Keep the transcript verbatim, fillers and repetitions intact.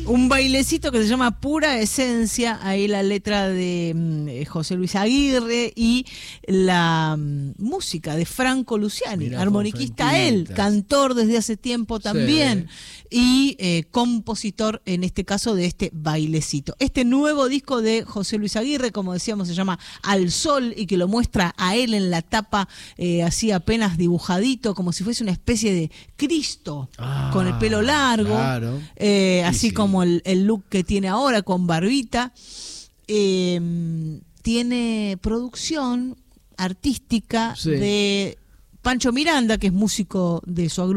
Un bailecito que se llama Pura Esencia, ahí la letra de mm, José Luis Aguirre y la mm, música de Franco Luciani, Mirá, armoniquista él, cantor desde hace tiempo también, sí. y eh, compositor en este caso de este bailecito. Este nuevo disco de José Luis Aguirre, como decíamos, se llama Al Sol y que lo muestra a él en la tapa eh, así apenas dibujadito, como si fuese una especie de Cristo ah, con el pelo largo, claro. eh, así sí. como el, el look que tiene ahora con barbita. Eh, tiene producción artística sí. de Pancho Miranda, que es músico de su agrupación.